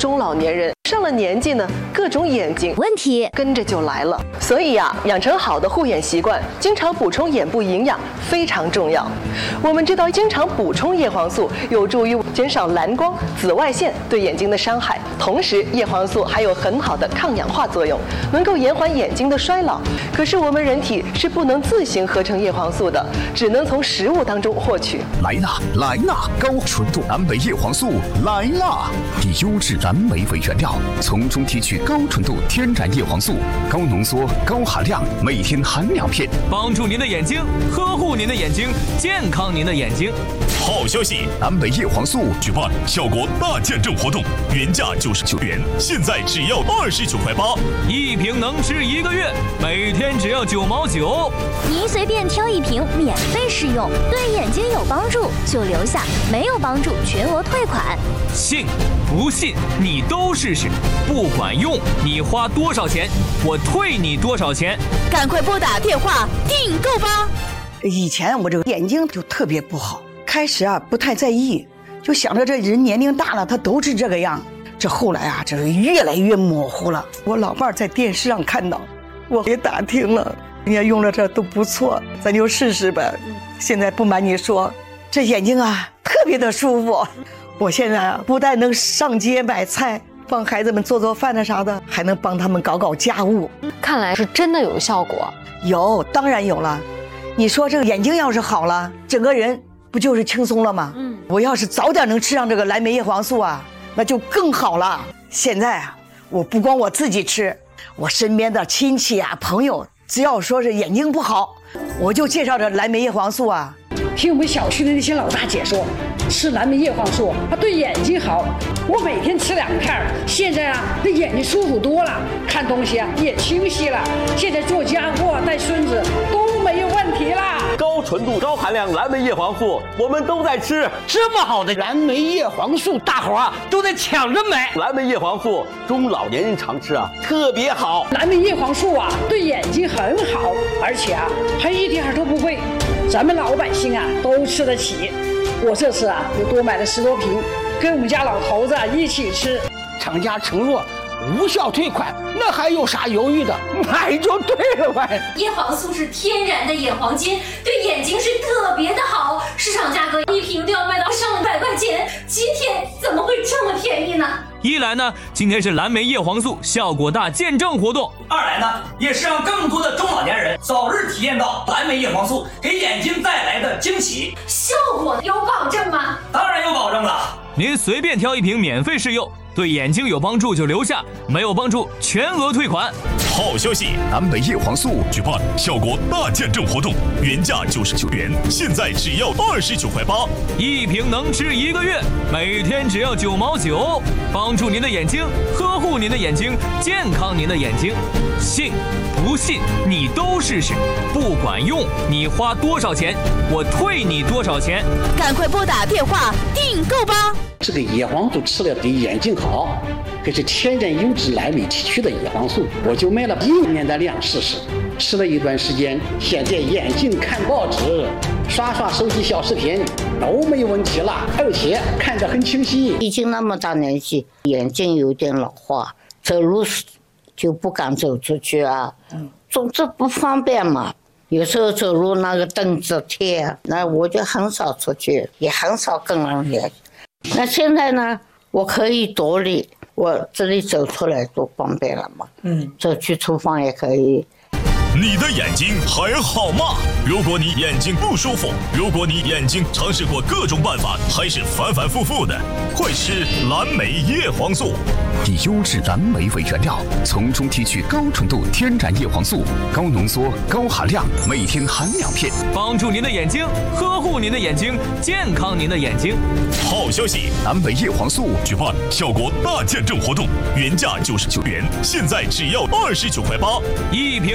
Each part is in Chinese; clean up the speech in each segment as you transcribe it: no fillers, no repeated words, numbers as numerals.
中老年人，上了年纪呢，各种眼睛问题跟着就来了。所以呀，养成好的护眼习惯，经常补充眼部营养非常重要。我们知道，经常补充叶黄素有助于减少蓝光、紫外线对眼睛的伤害，同时叶黄素还有很好的抗氧化作用，能够延缓眼睛的衰老。可是我们人体是不能自行合成叶黄素的，只能从食物当中获取。 来啦，高纯度蓝莓叶黄素来啦！以优质蓝莓为原料，从中提取高纯度天然叶黄素，高浓缩、高含量，每天含2片， 帮助您的眼睛，呵护您的眼睛，健康您的眼睛。 好消息！ 蓝莓叶黄素举办效果大见证活动，原价99元，现在只要29.8块， 一瓶能吃1个月，每天只要9毛9。 您随便挑一瓶，免费试用，对眼睛有帮助就留下，没有帮助全额退款。 信不信你都试试，不管用你花多少钱，我退你多少钱。 赶快拨打电话订购吧。 以前我这个眼睛就特别不好，开始不太在意，就想着这人年龄大了他都是这个样。这后来这个越来越模糊了。我老伴在电视上看到，我也打听了，人家用了这都不错，咱就试试呗。现在不瞒你说，这眼睛特别的舒服。我现在不但能上街买菜，帮孩子们做饭的啥的，还能帮他们搞家务。 看来是真的有效果。 有，当然有了。你说这个眼睛要是好了，整个人不就是轻松了吗？我要是早点能吃上这个蓝莓叶黄素那就更好了。现在我不光我自己吃，我身边的亲戚朋友，只要说是眼睛不好，我就介绍这蓝莓叶黄素听我们小区的那些老大姐说，吃蓝莓叶黄素它对眼睛好，我每天吃2片，现在这眼睛舒服多了，看东西也清晰了，现在做家务带孙子都没有问题啦。 高纯度高含量蓝莓叶黄素我们都在吃， 这么好的蓝莓叶黄素大伙都在抢着买。 蓝莓叶黄素中老年人常吃特别好。 蓝莓叶黄素对眼睛很好，而且还一点都不贵，咱们老百姓都吃得起。我这次又多买了10多瓶，跟我们家老头子一起吃。 厂家承诺无效退款，那还有啥犹豫的？买就对了呗。 叶黄素是天然的眼黄金，对眼睛是特别的好，市场价格1瓶都要卖到上100块钱，今天怎么会这么便宜呢？ 一来呢，今天是蓝莓叶黄素效果大见证活动； 二来呢，也是让更多的中老年人早日体验到蓝莓叶黄素给眼睛带来的惊喜。 效果有保证吗？ 当然有保证了。 您随便挑一瓶免费试用，对眼睛有帮助就留下，没有帮助全额退款。 好消息！蓝莓叶黄素举办效果大见证活动，原价99元，现在只要29.8块， 一瓶能吃1个月，每天只要9毛9，帮助您的眼睛，呵护您的眼睛，健康您的眼睛。信不信你都试试，不管用你花多少钱，我退你多少钱。 赶快拨打电话订购吧。 这个叶黄素吃了对眼睛好，可是天然优质蓝莓提取的叶黄素，我就买了1年的量试试，吃了一段时间，现在眼睛看报纸、刷手机小视频都没问题了，而且看得很清晰。 已经那么大年纪，眼睛有点老化，走路就不敢走出去总之不方便嘛。有时候走路那个凳子贴，那我就很少出去，也很少跟人联系。那现在呢，我可以独立，我这里走出来多方便了嘛。走去厨房也可以。 你的眼睛还好吗？如果你眼睛不舒服，如果你眼睛尝试过各种办法还是反反复复的，快吃蓝莓叶黄素。 以优质蓝莓为原料，从中提取高纯度天然叶黄素，高浓缩、高含量，每天含2片， 帮助您的眼睛，呵护您的眼睛，健康您的眼睛。 好消息！蓝莓叶黄素举办效果大见证活动，原价99元，现在只要29.8块， 一瓶能吃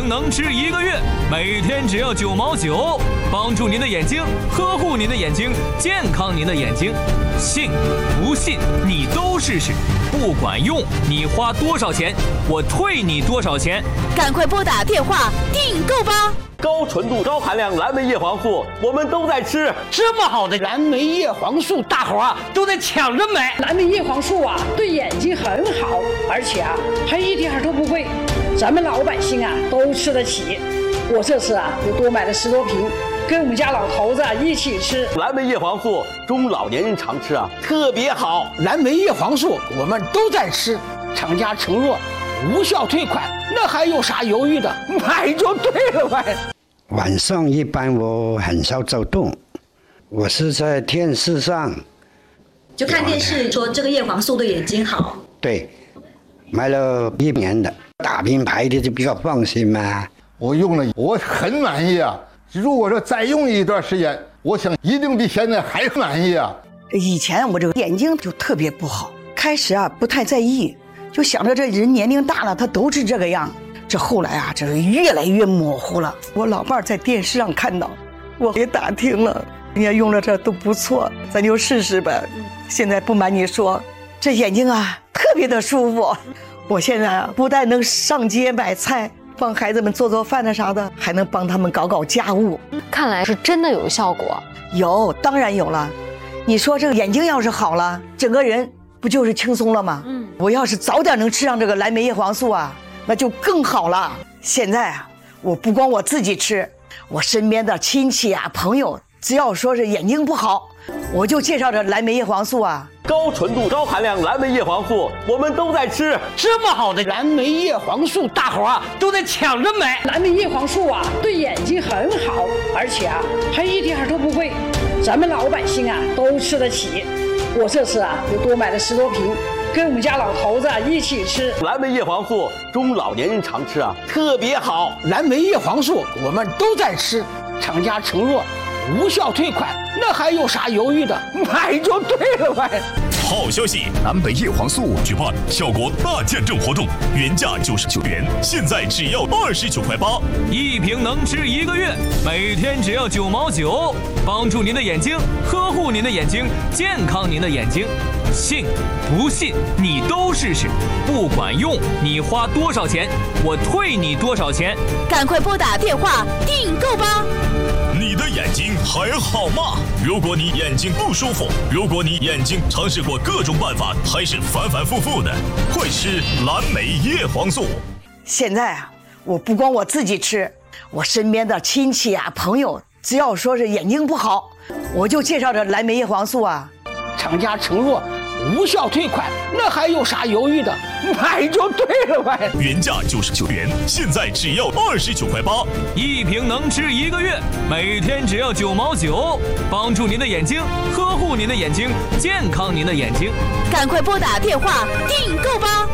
吃1个月，每天只要9毛9，帮助您的眼睛，呵护您的眼睛，健康您的眼睛。信不信你都试试，不管用你花多少钱，我退你多少钱。 赶快拨打电话订购吧！ 高纯度、高含量蓝莓叶黄素，我们都在吃。 这么好的蓝莓叶黄素，大伙儿都在抢着买。 蓝莓叶黄素啊，对眼睛很好，而且啊，还一点都不贵，咱们老百姓啊都吃得起。我这次啊又多买了10多瓶，跟我们家老头子一起吃。 蓝莓叶黄素，中老年人常吃啊，特别好。 蓝莓叶黄素我们都在吃，厂家承诺无效退款，那还有啥犹豫的？买就对了呗。 晚上一般我很少走动，我是在电视上就看电视说这个叶黄素对眼睛好。 对，买了1年的，大品牌的就比较放心嘛。 我用了，我很满意啊。如果说再用一段时间，我想一定比现在还满意啊。 以前我这个眼睛就特别不好，开始啊不太在意，就想着这人年龄大了，他都是这个样。这后来啊，这是越来越模糊了。我老伴在电视上看到，我也打听了，人家用了这都不错，咱就试试呗。现在不瞒你说，这眼睛啊特别的舒服。我现在啊不但能上街买菜，帮孩子们做饭的啥的，还能帮他们搞家务。 看来是真的有效果。 有，当然有了。你说这个眼睛要是好了，整个人不就是轻松了吗？我要是早点能吃上这个蓝莓叶黄素啊，那就更好了。现在啊，我不光我自己吃，我身边的亲戚啊、朋友，只要说是眼睛不好，我就介绍这蓝莓叶黄素啊。 高纯度、高含量蓝莓叶黄素，我们都在吃。 这么好的蓝莓叶黄素，大伙儿都在抢着买。 蓝莓叶黄素啊，对眼睛很好，而且啊，还一点都不贵，咱们老百姓啊都吃得起。我这次啊又多买了10多瓶，跟我们家老头子一起吃。 蓝莓叶黄素，中老年人常吃啊，特别好。 蓝莓叶黄素我们都在吃，厂家承诺无效退款，那还有啥犹豫的？买就对了呗。 好消息， 蓝莓叶黄素举办效果大见证活动，原价99元，现在只要29.8块 ，1瓶能吃1个月，每天只要9毛9，帮助您的眼睛，呵护您的眼睛，健康您的眼睛。信不信你都试试，不管用你花多少钱，我退你多少钱。 赶快拨打电话订购吧！ 你的眼睛还好吗？如果你眼睛不舒服，如果你眼睛尝试过各种办法，还是反反复复的，快吃蓝莓叶黄素。 现在啊，我不光我自己吃，我身边的亲戚啊、朋友，只要说是眼睛不好，我就介绍这蓝莓叶黄素啊。 厂家承诺无效退款，那还有啥犹豫的？买就对了呗。 原价99元，现在只要29.8块 ，1瓶能吃1个月，每天只要9毛9，帮助您的眼睛，呵护您的眼睛，健康您的眼睛。 赶快拨打电话订购吧！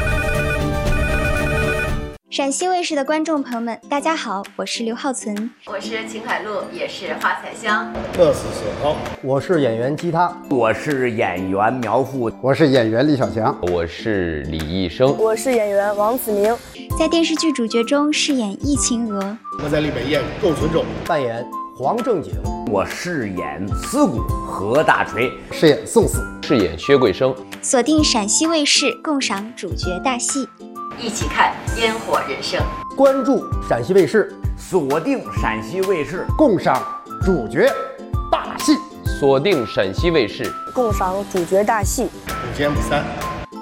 陕西卫视的观众朋友们，大家好，我是刘浩存， 我是秦海璐，也是花彩香， 乐死所涛，我是演员姬他， 我是演员苗阜， 我是演员李小强， 我是李易生， 我是演员王子明。 在电视剧主角中饰演易晴娥， 我在里面演窦存仲， 扮演黄正景， 我饰演思古何大锤， 饰演宋四， 饰演薛桂生。 锁定陕西卫视，共赏主角大戏。 一起看《烟火人生》， 关注陕西卫视， 锁定陕西卫视， 共赏主角大戏。 锁定陕西卫视， 共赏主角大戏。 午间不散。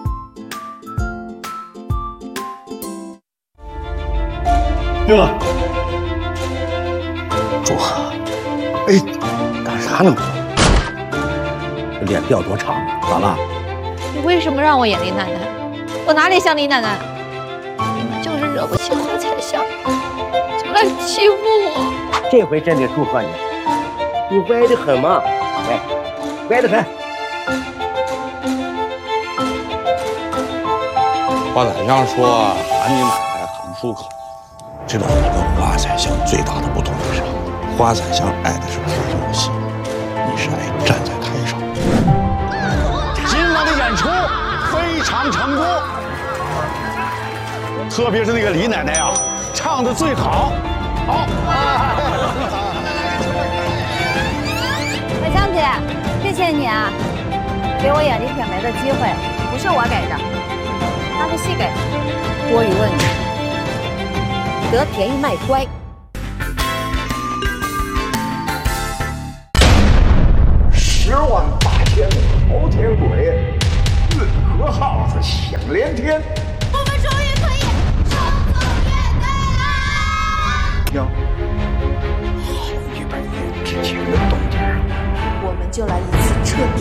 哟， 祝贺！哎，干啥呢？脸不要多长，咋了？ 你为什么让我演李奶奶？我哪里像李奶奶？就是惹不起花彩香，就来欺负我。 这回真得祝贺你，你乖得很嘛，乖得很。 花彩香说喊你奶奶很舒口。知道你跟花彩香最大的不同是啥？花彩香爱的是台上的戏，你是爱站在台上。 今晚的演出非常成功。 特别是那个李奶奶啊，唱的最好。好。 小强姐，谢谢你啊，给我演力挺媒的机会，不是我给的，那是戏给的。多余问你，得便宜卖乖。 108000朝天鬼，运河号子响连天。 我们终于可以上奏乐队啦！ 哟，好一本演之前的动静。 我们就来一次彻底